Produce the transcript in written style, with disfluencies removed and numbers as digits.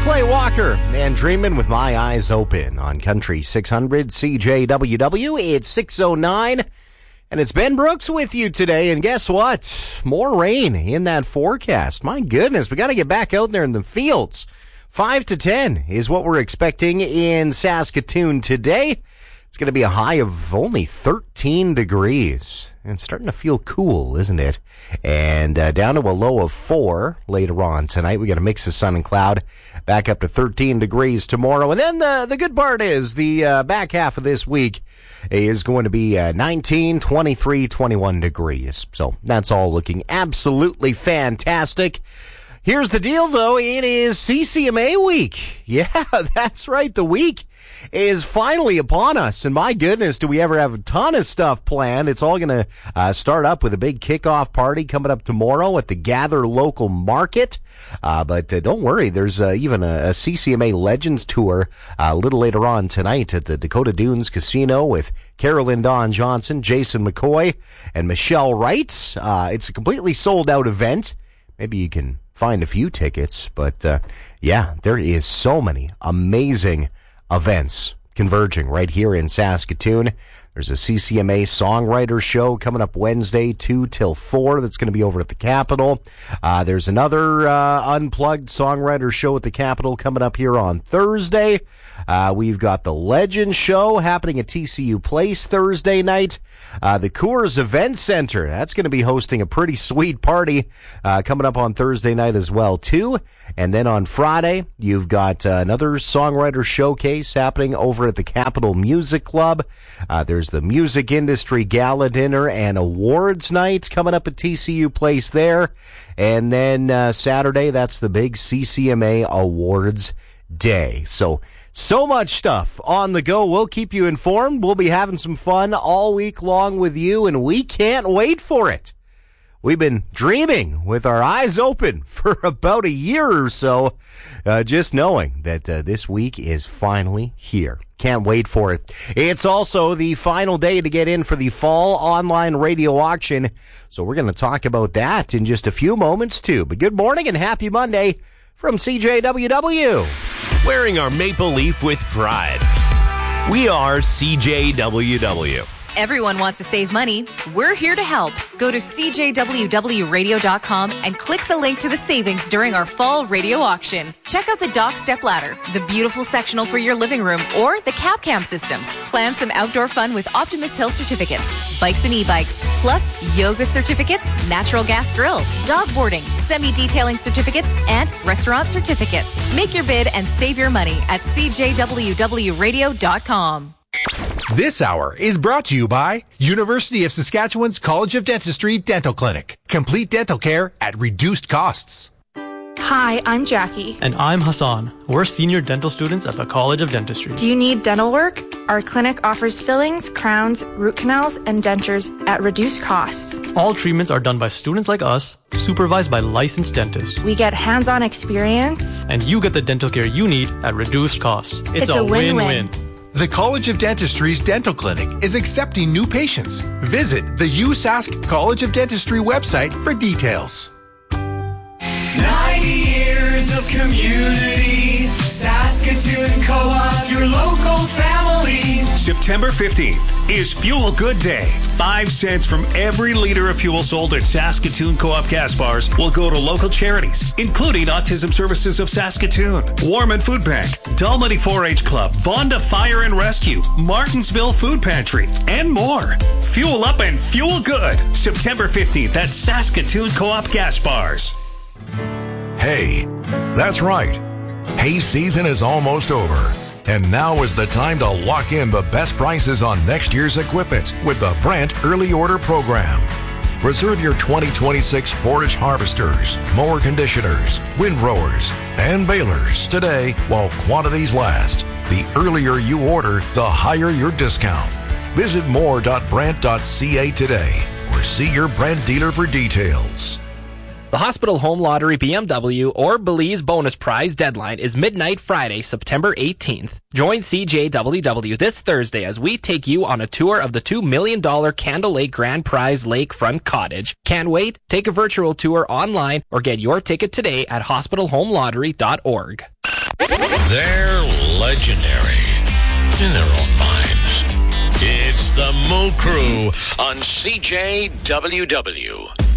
Clay Walker and Dreamin' with My Eyes Open on Country 600 CJWW. It's 6:09 and it's Ben Brooks with you today. And guess what? More rain in that forecast. My goodness, we got to get back out there in the fields. 5 to 10 is what we're expecting in Saskatoon today. It's going to be a high of only 13 degrees. And it's starting to feel cool, isn't it? And down to a low of 4 later on tonight. We got a mix of sun and cloud. Back up to 13 degrees tomorrow. And then the good part is the back half of this week is going to be 19, 23, 21 degrees. So that's all looking absolutely fantastic. Here's the deal, though. It is CCMA week. Yeah, that's right. The week is finally upon us. And my goodness, do we ever have a ton of stuff planned. It's all going to start up with a big kickoff party coming up tomorrow at the Gather Local Market. But don't worry, there's even a CCMA Legends Tour a little later on tonight at the Dakota Dunes Casino with Carolyn Dawn Johnson, Jason McCoy, and Michelle Wright. It's a completely sold-out event. Maybe you can find a few tickets, but yeah, there is so many amazing events converging right here in Saskatoon. There's a CCMA songwriter show coming up Wednesday, 2 till 4. That's going to be over at the Capitol. There's another unplugged songwriter show at the Capitol coming up here on Thursday. We've got the Legend Show happening at TCU Place Thursday night. The Coors Event Center, that's going to be hosting a pretty sweet party coming up on Thursday night as well, too. And then on Friday, you've got another songwriter showcase happening over at the Capitol Music Club. There's the Music Industry Gala Dinner and Awards Night coming up at TCU Place there. And then Saturday, that's the big CCMA Awards Day. So much stuff on the go. We'll keep you informed. We'll be having some fun all week long with you, and we can't wait for it. We've been dreaming with our eyes open for about a year or so, just knowing that this week is finally here. Can't wait for it. It's also the final day to get in for the fall online radio auction, so we're going to talk about that in just a few moments, too. But good morning and happy Monday from CJWW. Wearing our maple leaf with pride. We are CJWW. Everyone wants to save money. We're here to help. Go to CJWWradio.com and click the link to the savings during our fall radio auction. Check out the Dock Step Ladder, the beautiful sectional for your living room, or the Cap Cam systems. Plan some outdoor fun with Optimus Hill certificates, bikes and e-bikes, plus yoga certificates, natural gas grill, dog boarding, semi-detailing certificates, and restaurant certificates. Make your bid and save your money at CJWWradio.com. This hour is brought to you by University of Saskatchewan's College of Dentistry Dental Clinic. Complete dental care at reduced costs. Hi, I'm Jackie. And I'm Hassan. We're senior dental students at the College of Dentistry. Do you need dental work? Our clinic offers fillings, crowns, root canals, and dentures at reduced costs. All treatments are done by students like us, supervised by licensed dentists. We get hands-on experience. And you get the dental care you need at reduced costs. It's a win-win. The College of Dentistry's Dental Clinic is accepting new patients. Visit the USask College of Dentistry website for details. 90 years of community, Saskatoon Co-op, your local family. September 15th is Fuel Good Day. 5 cents from every liter of fuel sold at Saskatoon Co-op gas bars will go to local charities, including Autism Services of Saskatoon, Warman Food Bank, Dalmody 4-H Club, Vonda Fire and Rescue, Martinsville Food Pantry, and more. Fuel up and fuel good. September 15th at Saskatoon Co-op gas bars. Hey, that's right. Hay season is almost over. And now is the time to lock in the best prices on next year's equipment with the Brandt Early Order Program. Reserve your 2026 forage harvesters, mower conditioners, windrowers, and balers today while quantities last. The earlier you order, the higher your discount. Visit more.brandt.ca today or see your Brandt dealer for details. The Hospital Home Lottery BMW or Belize bonus prize deadline is midnight Friday, September 18th. Join CJWW this Thursday as we take you on a tour of the $2 million Candle Lake Grand Prize Lakefront Cottage. Can't wait? Take a virtual tour online or get your ticket today at hospitalhomelottery.org. They're legendary in their own minds. It's the Moo Crew on CJWW.